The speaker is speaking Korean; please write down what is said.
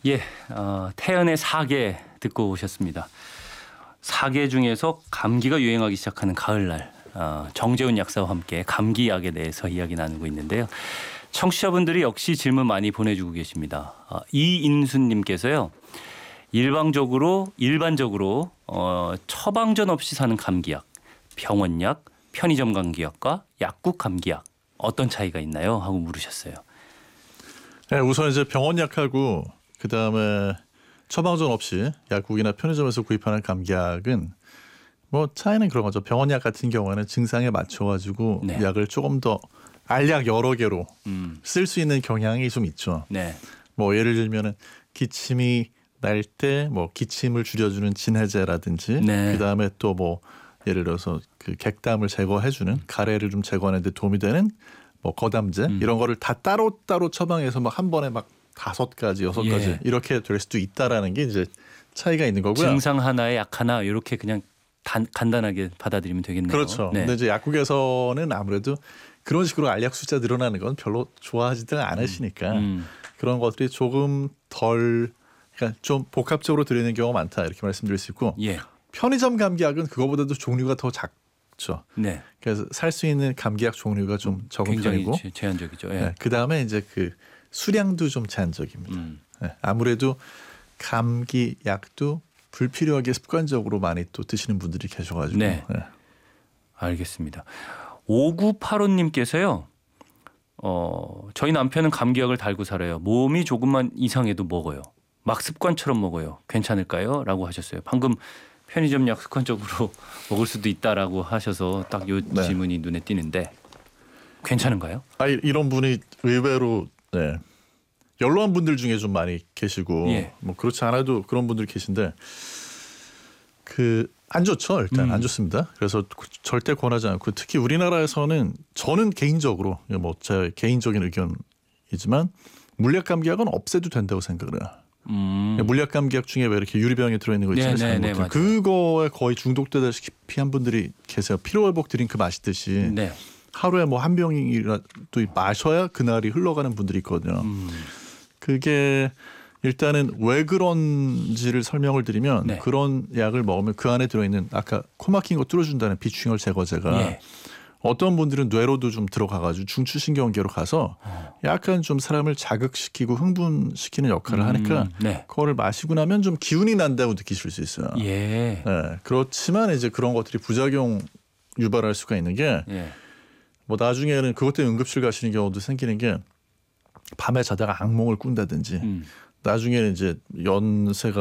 예, 태연의 사계 듣고 오셨습니다. 사계 중에서 감기가 유행하기 시작하는 가을날, 정재훈 약사와 함께 감기약에 대해서 이야기 나누고 있는데요. 청취자분들이 역시 질문 많이 보내주고 계십니다. 이인순님께서요. 일반적으로 처방전 없이 사는 감기약, 병원약, 편의점 감기약과 약국 감기약 어떤 차이가 있나요? 하고 물으셨어요. 네, 우선 이제 병원약하고 그 다음에 처방전 없이 약국이나 편의점에서 구입하는 감기약은 뭐 차이는 그런 거죠. 병원약 같은 경우에는 증상에 맞춰가지고 네. 약을 조금 더 알약 여러 개로 쓸 수 있는 경향이 좀 있죠. 네. 뭐 예를 들면은 기침이 날 때 뭐 기침을 줄여주는 진해제라든지 네. 그 다음에 또 뭐 예를 들어서 그 객담을 제거해주는 가래를 좀 제거하는 데 도움이 되는 뭐 거담제 이런 거를 다 따로따로 처방해서 막 한 번에 막 5가지, 6가지 예. 이렇게 될 수도 있다라는 게 이제 차이가 있는 거고요. 증상 하나에 약 하나 이렇게 그냥 간단하게 받아들이면 되겠네요. 그렇죠. 네. 근데 이제 약국에서는 아무래도 그런 식으로 알약 숫자 늘어나는 건 별로 좋아하지들 않으시니까 그런 것들이 조금 덜 그러니까 좀 복합적으로 들리는 경우가 많다 이렇게 말씀드릴 수 있고 예. 편의점 감기약은 그거보다도 종류가 더 작죠. 네. 그래서 살 수 있는 감기약 종류가 좀 적은 굉장히 편이고 제한적이죠. 예. 네, 그다음에 이제 그 수량도 좀 제한적입니다. 네, 아무래도 감기약도 불필요하게 습관적으로 많이 또 드시는 분들이 계셔가지고 네. 알겠습니다. 5985님께서요. 저희 남편은 감기약을 달고 살아요. 몸이 조금만 이상해도 먹어요. 막 습관처럼 먹어요. 괜찮을까요? 라고 하셨어요. 방금 편의점 약 습관적으로 먹을 수도 있다라고 하셔서 딱 요 네. 질문이 눈에 띄는데 괜찮은가요? 이런 분이 의외로 네, 연로한 분들 중에 좀 많이 계시고 예. 뭐 그렇지 않아도 그런 분들 계신데 그 안 좋죠. 일단 안 좋습니다. 그래서 절대 권하지 않고 특히 우리나라에서는 저는 개인적으로 뭐 제 개인적인 의견이지만 물약 감기약은 없애도 된다고 생각을 해요. 물약 감기약 중에 왜 이렇게 유리병에 들어있는 거 있잖아요. 네, 맞아요. 그거에 거의 중독되다시피 한 분들이 계세요. 피로회복 드링크 마시듯이 네. 하루에 뭐 한 병이라도 마셔야 그날이 흘러가는 분들이 있거든요. 그게 일단은 왜 그런지를 설명을 드리면 네. 그런 약을 먹으면 그 안에 들어있는 아까 코 막힌 거 뚫어준다는 비충혈 제거제가 예. 어떤 분들은 뇌로도 좀 들어가가지고 중추신경계로 가서 약간 좀 사람을 자극시키고 흥분시키는 역할을 하니까 네. 그거를 마시고 나면 좀 기운이 난다고 느끼실 수 있어요. 예. 네, 그렇지만 이제 그런 것들이 부작용 유발할 수가 있는 게 예. 뭐 나중에는 그것 때문에 응급실 가시는 경우도 생기는 게 밤에 자다가 악몽을 꾼다든지 나중에는 이제 연세가